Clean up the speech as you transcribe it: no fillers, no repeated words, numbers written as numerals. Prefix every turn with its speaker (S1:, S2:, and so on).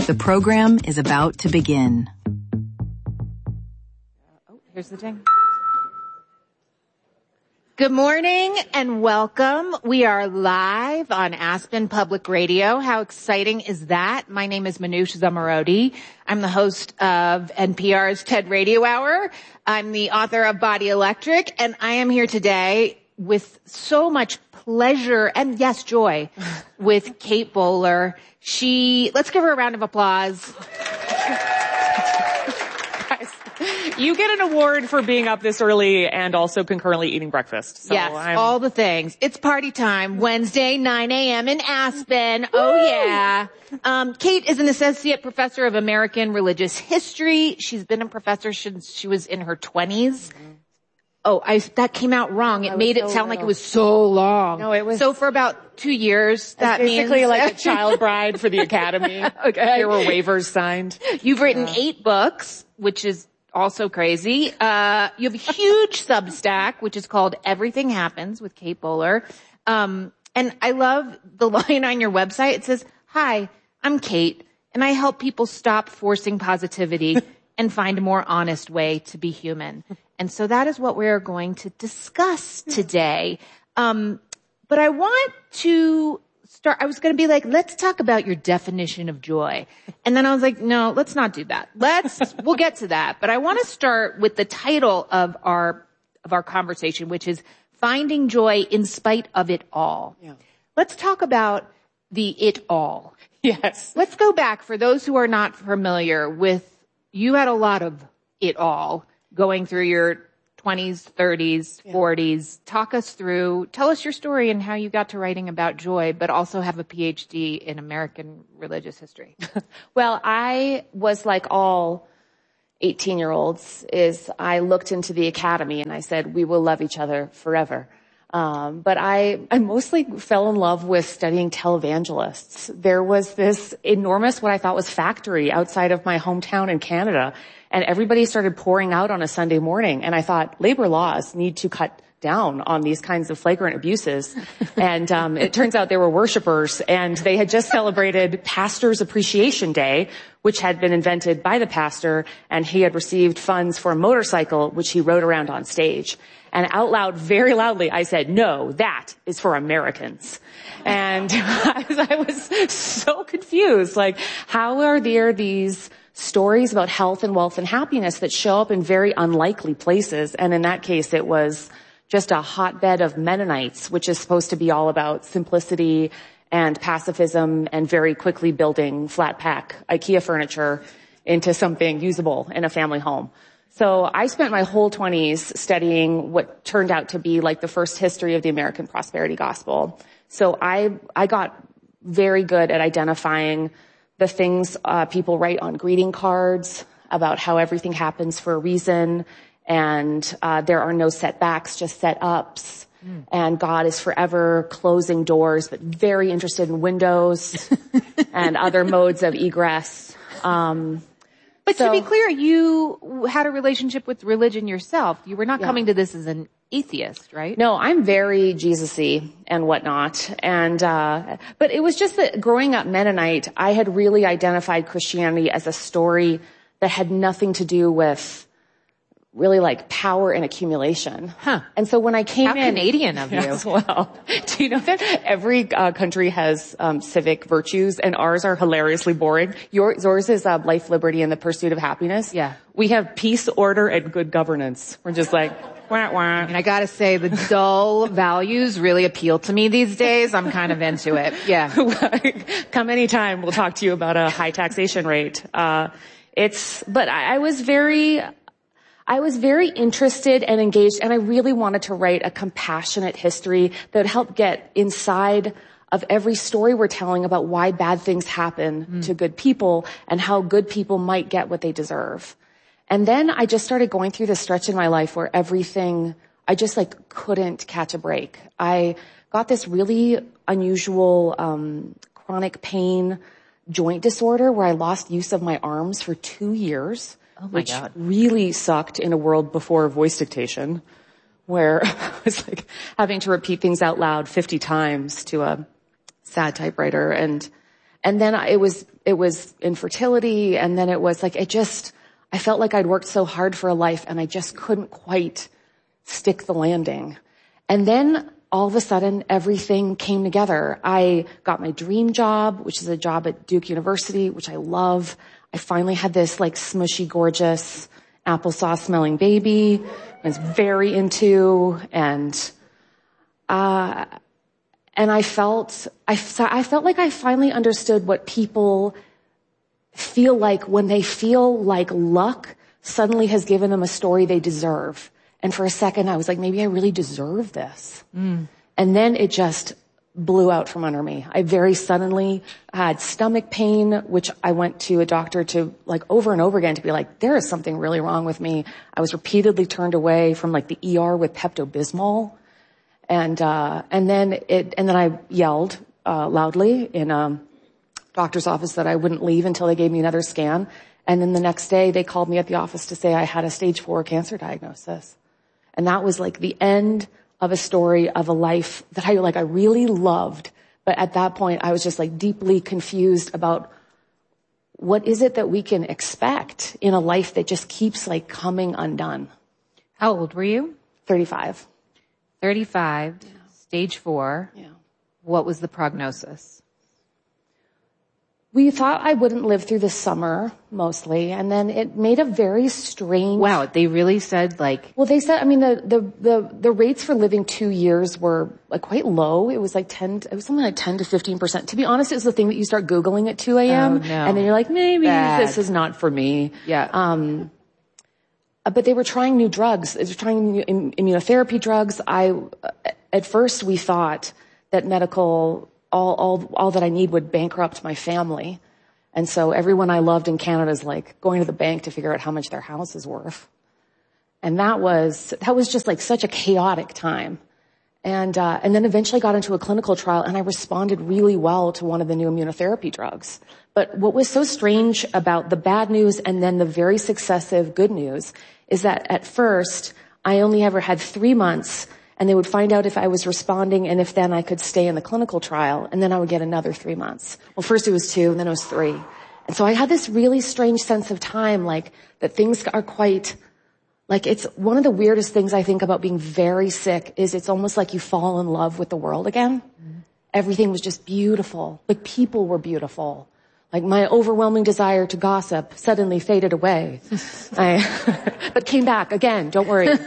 S1: The program is about to begin.
S2: Oh, here's the ding. Good morning and welcome. We are live on Aspen Public Radio. How exciting is that? My name is Manoush Zomorodi. I'm the host of NPR's TED Radio Hour. I'm the author of Body Electric, and I am here today with so much pleasure and, yes, joy with Kate Bowler. Let's give her a round of applause.
S3: You get an award for being up this early and also concurrently eating breakfast. So
S2: yes, all the things. It's party time. Wednesday, 9 a.m. in Aspen. Woo! Oh, yeah. Kate is an associate professor of American religious history. She's been a professor since she was in her 20s. Mm-hmm. Oh, that came out wrong. It made it sound like it was so long.
S3: No, it was.
S2: So for about 2 years, that
S3: basically
S2: means
S3: like a child bride for the Academy. Okay. There were waivers signed.
S2: You've written 8 books, which is also crazy. You have a huge Substack, which is called Everything Happens with Kate Bowler. And I love the line on your website. It says, "Hi, I'm Kate, and I help people stop forcing positivity and find a more honest way to be human." And so that is what we're going to discuss today. But I want to start, I was going to be like, let's talk about your definition of joy. And then I was like, no, let's not do that. We'll get to that. But I want to start with the title of our conversation, which is Finding Joy in Spite of It All. Yeah. Let's talk about the it all.
S3: Yes.
S2: Let's go back for those who are not familiar with, you had a lot of it all going through your 20s, 30s, 40s. Tell us your story and how you got to writing about joy, but also have a PhD in American religious history.
S3: Well, I was like all 18-year-olds, I looked into the Academy and I said, we will love each other forever. But I mostly fell in love with studying televangelists. There was this enormous, what I thought was factory outside of my hometown in Canada. And everybody started pouring out on a Sunday morning. And I thought, labor laws need to cut down on these kinds of flagrant abuses. And it turns out they were worshipers, and they had just celebrated Pastor's Appreciation Day, which had been invented by the pastor, and he had received funds for a motorcycle, which he rode around on stage. And out loud, very loudly, I said, no, that is for Americans. And I was so confused. Like, how are there these stories about health and wealth and happiness that show up in very unlikely places? And in that case, it was just a hotbed of Mennonites, which is supposed to be all about simplicity and pacifism and very quickly building flat pack IKEA furniture into something usable in a family home. So I spent my whole 20s studying what turned out to be like the first history of the American prosperity gospel. So I got very good at identifying the things people write on greeting cards about how everything happens for a reason, and there are no setbacks, just set-ups. And God is forever closing doors, but very interested in windows and other modes of egress.
S2: But to be clear, you had a relationship with religion yourself. You were not coming to this as an atheist, right?
S3: No, I'm very Jesus-y and whatnot. And, but it was just that growing up Mennonite, I had really identified Christianity as a story that had nothing to do with really like power and accumulation.
S2: Huh.
S3: And so when I came
S2: How Canadian of you.
S3: Yes, well, do you know that every country has civic virtues, and ours are hilariously boring? Yours is life, liberty, and the pursuit of happiness.
S2: Yeah.
S3: We have peace, order, and good governance. We're just like, wah, wah.
S2: And I gotta say, the dull values really appeal to me these days. I'm kind of into it. Yeah.
S3: Come anytime, we'll talk to you about a high taxation rate. But I was very interested and engaged, and I really wanted to write a compassionate history that would help get inside of every story we're telling about why bad things happen to good people and how good people might get what they deserve. And then I just started going through this stretch in my life where I just like couldn't catch a break. I got this really unusual chronic pain joint disorder where I lost use of my arms for 2 years.
S2: Oh my
S3: which
S2: God.
S3: really sucked in a world before voice dictation, where I was like having to repeat things out loud 50 times to a sad typewriter. And And then it was infertility. And then it was like, I felt like I'd worked so hard for a life and I just couldn't quite stick the landing. And then all of a sudden everything came together. I got my dream job, which is a job at Duke University, which I love. I finally had this like smushy, gorgeous applesauce smelling baby I was very into, and I felt like I finally understood what people feel like when they feel like luck suddenly has given them a story they deserve. And for a second I was like, maybe I really deserve this. And then it just blew out from under me. I very suddenly had stomach pain, which I went to a doctor to like over and over again to be like, there is something really wrong with me. I was repeatedly turned away from like the ER with Pepto-Bismol. And then I yelled, loudly in a doctor's office that I wouldn't leave until they gave me another scan. And then the next day they called me at the office to say I had a stage 4 cancer diagnosis. And that was like the end of a story of a life that I really loved. But at that point I was just like deeply confused about what is it that we can expect in a life that just keeps like coming undone.
S2: How old were you?
S3: 35.
S2: 35, yeah. Stage 4.
S3: Yeah.
S2: What was the prognosis?
S3: We thought I wouldn't live through the summer, mostly, and then it made a very strange...
S2: Wow, they really said like...
S3: Well, they said, I mean, the rates for living 2 years were like quite low. It was like something like 10 to 15%. To be honest, it was the thing that you start Googling at 2 a.m.
S2: Oh, no.
S3: And then you're like, maybe this is not for me.
S2: Yeah.
S3: But they were trying new drugs. They were trying new immunotherapy drugs. At first we thought that all that I need would bankrupt my family. And so everyone I loved in Canada is like going to the bank to figure out how much their house is worth. And that was just like such a chaotic time. And then eventually got into a clinical trial and I responded really well to one of the new immunotherapy drugs. But what was so strange about the bad news and then the very successive good news is that at first I only ever had 3 months and they would find out if I was responding and if then I could stay in the clinical trial, and then I would get another 3 months. Well, first it was 2 and then it was 3. And so I had this really strange sense of time, like that things are quite, like it's one of the weirdest things I think about being very sick is it's almost like you fall in love with the world again. Mm-hmm. Everything was just beautiful. Like people were beautiful. Like my overwhelming desire to gossip suddenly faded away. But came back again, don't worry.